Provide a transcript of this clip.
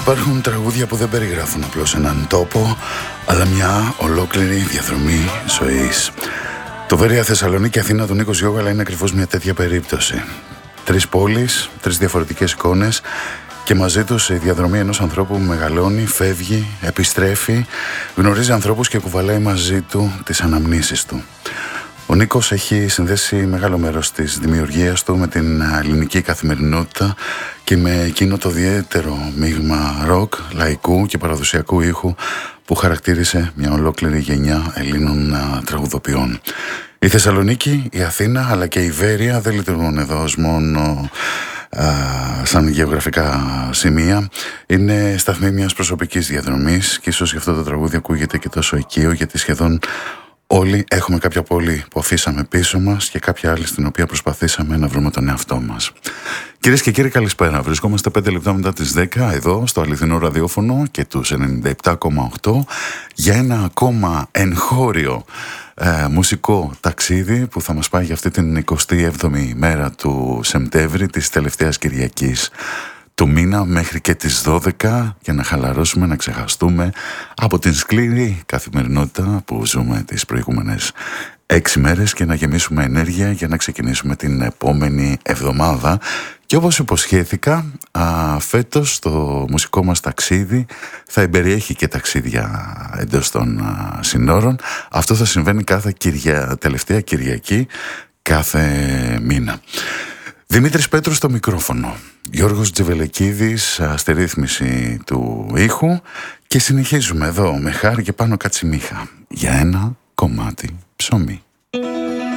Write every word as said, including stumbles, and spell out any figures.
Υπάρχουν τραγούδια που δεν περιγράφουν απλώς έναν τόπο, αλλά μια ολόκληρη διαδρομή ζωής. Το Βέρεια, Θεσσαλονίκη, Αθήνα του Νίκος Γιώγαλα είναι ακριβώς μια τέτοια περίπτωση. Τρεις πόλεις, τρεις διαφορετικές εικόνες και μαζί τους η διαδρομή ενός ανθρώπου που μεγαλώνει, φεύγει, επιστρέφει, γνωρίζει ανθρώπους και κουβαλάει μαζί του τις αναμνήσεις του. Ο Νίκος έχει συνδέσει μεγάλο μέρος της δημιουργίας του με την ελληνική καθημερινότητα και με εκείνο το ιδιαίτερο μείγμα ροκ, λαϊκού και παραδοσιακού ήχου που χαρακτήρισε μια ολόκληρη γενιά Ελλήνων τραγουδοποιών. Η Θεσσαλονίκη, η Αθήνα αλλά και η Βέρεια δεν λειτουργούν εδώ ως μόνο α, σαν γεωγραφικά σημεία. Είναι σταθμοί μιας προσωπικής διαδρομής και ίσως γι' αυτό το τραγούδι ακούγεται και τόσο οικείο, γιατί σχεδόν όλοι έχουμε κάποια πόλη που αφήσαμε πίσω μας και κάποια άλλη στην οποία προσπαθήσαμε να βρούμε τον εαυτό μας. Κυρίες και κύριοι, καλησπέρα. Βρισκόμαστε πέντε λεπτά μετά τις δέκα εδώ στο αληθινό ραδιόφωνο και τους ενενήντα επτά κόμμα οκτώ για ένα ακόμα εγχώριο ε, μουσικό ταξίδι που θα μας πάει για αυτή την εικοστή έβδομη μέρα του Σεπτέμβρη, της τελευταίας Κυριακής του μήνα, μέχρι και τις δώδεκα, για να χαλαρώσουμε, να ξεχαστούμε από την σκληρή καθημερινότητα που ζούμε τις προηγούμενες έξι μέρες και να γεμίσουμε ενέργεια για να ξεκινήσουμε την επόμενη εβδομάδα. Και όπως υποσχέθηκα, α, φέτος το μουσικό μας ταξίδι θα εμπεριέχει και ταξίδια εντός των α, συνόρων. Αυτό θα συμβαίνει κάθε κυρια... τελευταία Κυριακή κάθε μήνα. Δημήτρης Πέτρου στο μικρόφωνο, Γιώργος Τζεβελεκίδης στη ρύθμιση του ήχου και συνεχίζουμε εδώ με χάρη και πάνω κατσιμίχα για ένα κομμάτι ψωμί.